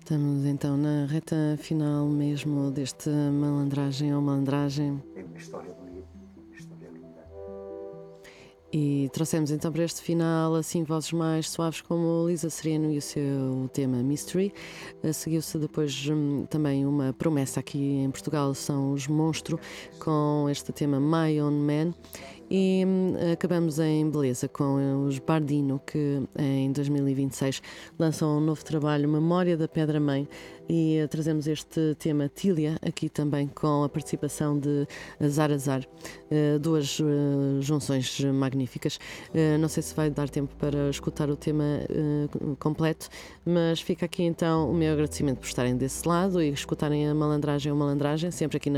Estamos então na reta final mesmo deste Malandragem ou Malandragem Tem uma história bonita, uma história linda. e trouxemos então para este final assim vozes mais suaves como Lisa Sereno e o seu tema Mystery. Seguiu-se depois também uma promessa aqui em Portugal, são os Monstro com este tema My Own Man. E acabamos em beleza com os Bardino, que em 2026 lançam um novo trabalho, Memória da Pedra Mãe, e trazemos este tema Tília, aqui também com a participação de Azar Azar, duas junções magníficas. Não sei se vai dar tempo para escutar o tema completo, mas fica aqui então o meu agradecimento por estarem desse lado e escutarem a Malandragem ou Malandragem, sempre aqui na